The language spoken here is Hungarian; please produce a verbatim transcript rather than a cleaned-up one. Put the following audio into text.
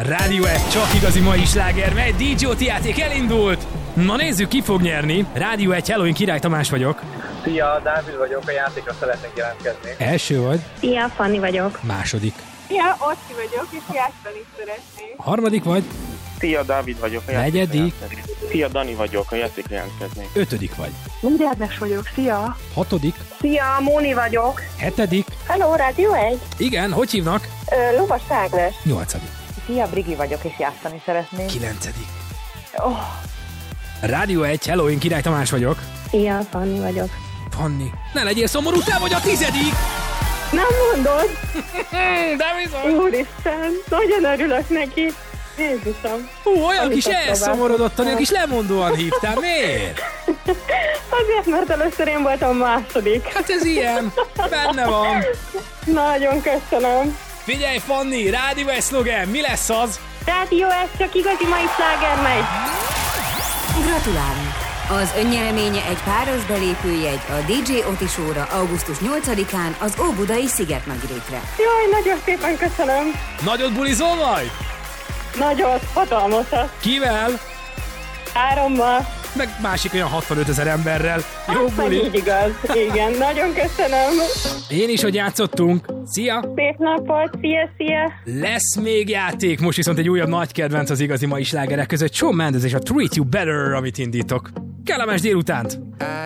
Rádió egy csak igazi mai sláger, megy, dé jé o té játék elindult! Na nézzük, ki fog nyerni. Rádió egy, hello, én Király Tamás vagyok. Szia, Dávid vagyok, a játékra szeretnék jelentkezni. Első vagy? Szia, Fanni vagyok. Második. Szia, Oszti vagyok, és játszani is szeretnék. Harmadik vagy? Szia, Dávid vagyok, a játékra Negyedik. jelentkeznék. Szia, Dani vagyok, a játékra jelentkeznék. Ötödik vagy? Úgy Ágnes vagyok, szia. Hatodik. Szia, Móni vagyok. Hetedik. Hello, Rádió egy. Igen, hogy hívnak? Ö, Lovas Ágnes. Nyolcadik. Szia, Brigi vagyok, és játszani szeretnék. Kilencedik. Oh. Rádió egy, hello, én Király Tamás vagyok. Szia, Fanni vagyok. Fanni, ne legyél szomorú, te vagy a tizedik! Nem mondod? De bizony! Úristen, nagyon örülök neki. Jézusom. Hú, olyan Alig kis azt elszomorodottan, olyan kis lemondóan hívtál, miért? Azért, mert először én voltam második. Hát ez ilyen, benne van. Nagyon köszönöm. Figyelj, Fanni, Rádió egy szlogen, mi lesz az? Rádió ez csak igazi mai sláger megy. Gratulálunk! Az önnyereménye egy páros belépőjegy a dé jé Oti Show-ra augusztus nyolcadikán az Óbudai Szigetnagyrétre. Jaj, nagyon szépen köszönöm. Nagyot bulizol majd? Nagyon hatalmasat. Kivel? Hárommal. Meg másik olyan hatvanöt ezer emberrel. Jó Hát meg buli. így igaz. Igen, nagyon köszönöm. Én is, hogy játszottunk. Szia! Szép napot, szia, szia. Lesz még játék, most viszont egy újabb nagy kedvenc az igazi mai slágerek között. Shawn Mendes és a Treat You Better, amit indítok. Kellemes délutánt!